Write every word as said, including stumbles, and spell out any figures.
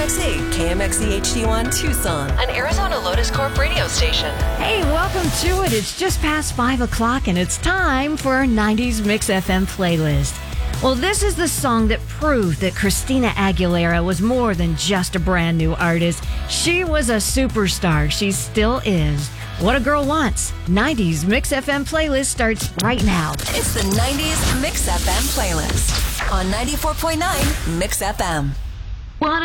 X E, K M X E H D one Tucson, an Arizona Lotus Corp radio station. Hey, welcome to it. It's just past five o'clock and it's time for our nineties Mix F M playlist. Well, this is the song that proved that Christina Aguilera was more than just a brand new artist. She was a superstar. She still is. What a Girl Wants. nineties Mix F M playlist starts right now. It's the nineties Mix F M playlist on ninety-four point nine Mix F M.